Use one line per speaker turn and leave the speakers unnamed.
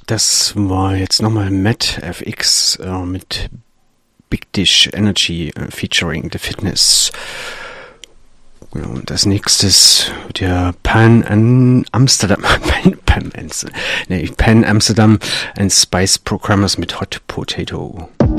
Das war jetzt nochmal Matt FX mit Big Dish Energy featuring The Fitness. Ja, und als nächstes der Pan Amsterdam and Spice Programmers mit Hot Potato.